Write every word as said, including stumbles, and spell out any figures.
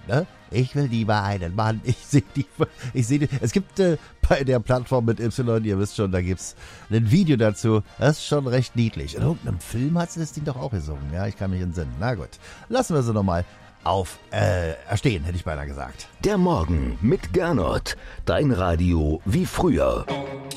ne? Ich will lieber einen Mann. Ich sehe die, ich sehe die. Es gibt äh, bei der Plattform mit Y, ihr wisst schon, da gibt's ein Video dazu. Das ist schon recht niedlich. In irgendeinem Film hat sie das Ding doch auch gesungen. Ja, ich kann mich entsinnen. Na gut, lassen wir sie nochmal auf äh, erstehen, hätte ich beinahe gesagt. Der Morgen mit Gernot. Dein Radio wie früher.